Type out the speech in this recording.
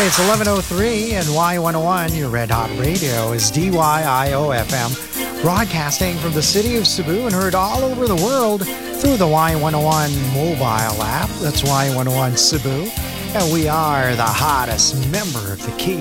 It's 11:03 and Y101, your Red Hot Radio, is DYIO-FM, broadcasting from the city of Cebu and heard all over the world through the Y101 mobile app. That's Y101 Cebu. And we are the hottest member of the Key